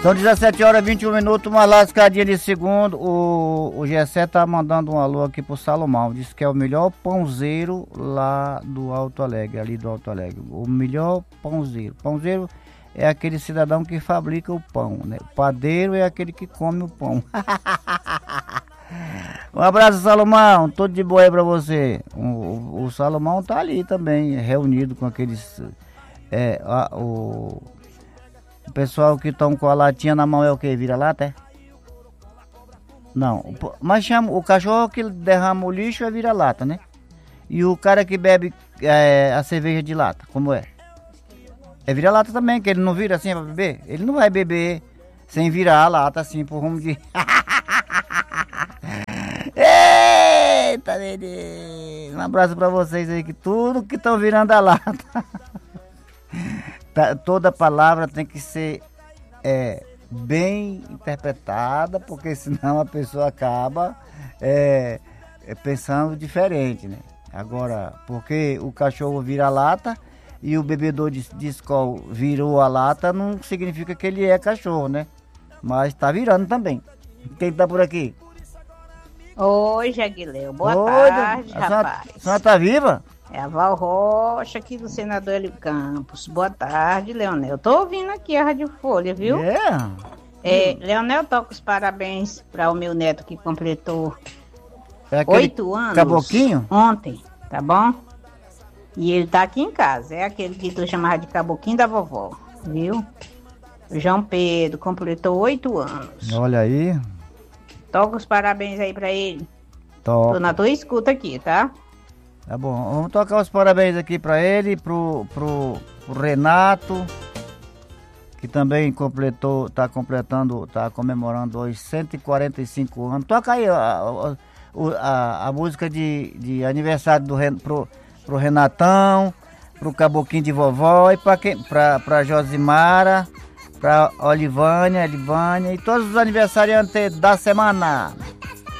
São 17 horas e 21 minutos, uma lascadinha de segundo. O Gessé tá mandando um alô aqui pro Salomão. Diz que é o melhor pãozeiro lá do Alto Alegre, ali do Alto Alegre. O melhor pãozeiro. Pãozeiro é aquele cidadão que fabrica o pão, né? O padeiro é aquele que come o pão. Um abraço, Salomão. Tudo de boa aí pra você. O Salomão tá ali também, reunido com aqueles... O pessoal que estão com a latinha na mão é o que? Vira-lata, é? Não, mas chama o cachorro que derrama o lixo é vira-lata, né? E o cara que bebe a cerveja de lata, como é? É vira-lata também, que ele não vira assim pra beber? Ele não vai beber sem virar a lata assim por rumo de... Eita, menino! Um abraço pra vocês aí, que tudo que estão virando a lata. Toda palavra tem que ser bem interpretada, porque senão a pessoa acaba pensando diferente, né? Agora, porque o cachorro vira a lata e o bebedor de Skol virou a lata, não significa que ele é cachorro, né? Mas tá virando também. Quem tá por aqui? Oi, Jaguileu. Boa tarde, rapaz. A senhora tá viva? É a Val Rocha aqui do senador Hélio Campos. Boa tarde, Leonel. Tô ouvindo aqui a Rádio Folha, viu? Leonel, toca os parabéns para o meu neto que completou 8 anos. Caboquinho? Ontem, tá bom? E ele tá aqui em casa. É aquele que tu chamava de caboquinho da vovó, viu? O João Pedro completou 8 anos. Olha aí. Toca os parabéns aí pra ele. Toca. Tô na tua escuta aqui, tá? Tá bom, vamos tocar os parabéns aqui pra ele, pro Renato, que também tá comemorando hoje 145 anos. Toca aí a música de aniversário pro Renatão, pro Caboquinho de Vovó e pra Josimara, pra Olivânia e todos os aniversariantes da semana.